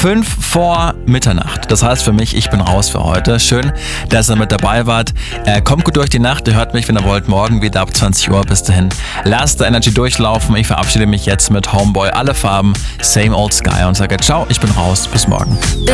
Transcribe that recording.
5 vor Mitternacht. Das heißt für mich, ich bin raus für heute. Schön, dass ihr mit dabei wart. Kommt gut durch die Nacht. Ihr hört mich, wenn ihr wollt, morgen wieder ab 20 Uhr. Bis dahin, lasst the Energy durchlaufen. Ich verabschiede mich jetzt mit Homeboy, alle Farben, Same Old Sky und sage ciao, ich bin raus. Bis morgen.